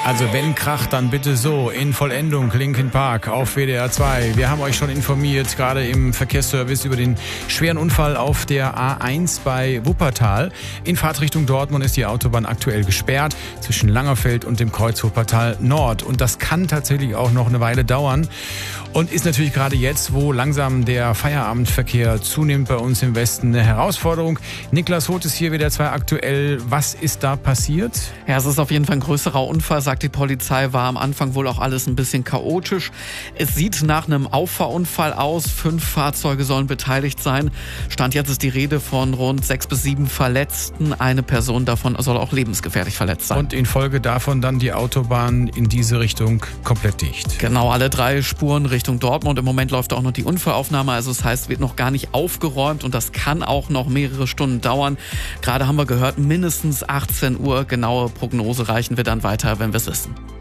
Also wenn kracht, dann bitte so, in Vollendung, Linkin Park auf WDR 2. Wir haben euch schon informiert, gerade im Verkehrsservice, über den schweren Unfall auf der A1 bei Wuppertal. In Fahrtrichtung Dortmund ist die Autobahn aktuell gesperrt, zwischen Langerfeld und dem Kreuz Wuppertal Nord. Und das kann tatsächlich auch noch eine Weile dauern. Und ist natürlich gerade jetzt, wo langsam der Feierabendverkehr zunimmt bei uns im Westen, eine Herausforderung. Niklas Hoth ist hier, WDR 2 aktuell. Was ist da passiert? Ja, es ist auf jeden Fall ein größerer Unfall, sagt die Polizei. War am Anfang wohl auch alles ein bisschen chaotisch. Es sieht nach einem Auffahrunfall aus. 5 Fahrzeuge sollen beteiligt sein. Stand jetzt ist die Rede von rund 6 bis 7 Verletzten. Eine Person davon soll auch lebensgefährlich verletzt sein. Und infolge davon dann die Autobahn in diese Richtung komplett dicht. Genau, alle 3 Spuren Richtung Dortmund. Im Moment läuft auch noch die Unfallaufnahme. Also das heißt, wird noch gar nicht aufgeräumt und das kann auch noch mehrere Stunden dauern. Gerade haben wir gehört, mindestens 18 Uhr. Genaue Prognose reichen wir dann weiter, wenn wir es wissen.